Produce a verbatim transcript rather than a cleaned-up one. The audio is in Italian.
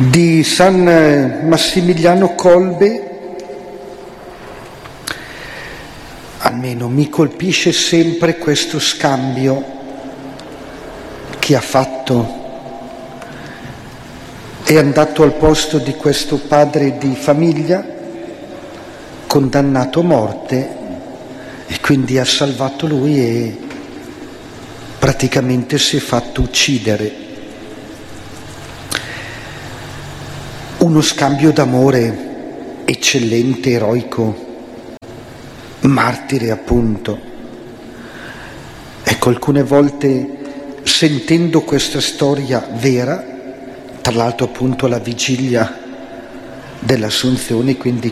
di San Massimiliano Kolbe, almeno mi colpisce sempre questo scambio che ha fatto. È andato al posto di questo padre di famiglia condannato a morte e quindi ha salvato lui e praticamente si è fatto uccidere. Uno scambio d'amore eccellente, eroico, martire appunto. Ecco, alcune volte sentendo questa storia vera, tra l'altro appunto alla vigilia dell'Assunzione, quindi